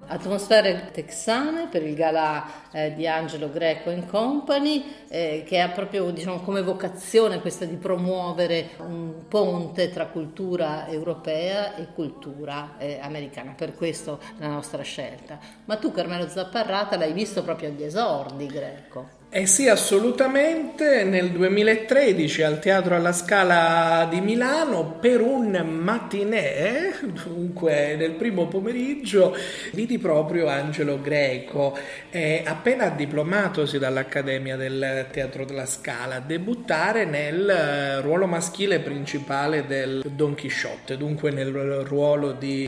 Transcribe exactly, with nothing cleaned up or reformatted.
Atmosfere texane per il galà eh, di Angelo Greco and Company, eh, che ha proprio, diciamo, come vocazione questa di promuovere un ponte tra cultura europea e cultura eh, americana. Per questo la nostra scelta. Ma tu, Carmelo Zapparrata, l'hai visto proprio agli esordi, Greco? Eh sì, assolutamente, nel duemilatredici al Teatro alla Scala di Milano per un matinée, dunque nel primo pomeriggio, vidi proprio Angelo Greco, eh, appena diplomatosi dall'Accademia del Teatro della Scala, debuttare nel ruolo maschile principale del Don Chisciotte, dunque nel ruolo di